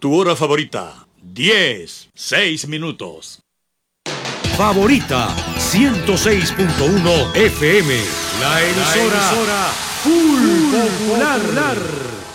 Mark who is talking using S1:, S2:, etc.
S1: Tu hora favorita, 10, 6 minutos.
S2: Favorita 106.1 FM. La emisora Full Popular.